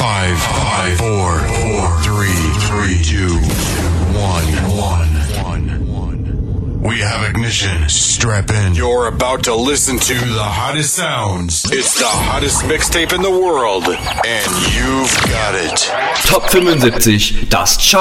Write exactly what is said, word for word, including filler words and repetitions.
Five, five, four, four, three, three, two, one, one, one. We have ignition. Strap in. You're about to listen to the hottest sounds. It's the hottest mixtape in the world, and you've got it. Top fünfundsiebzig, das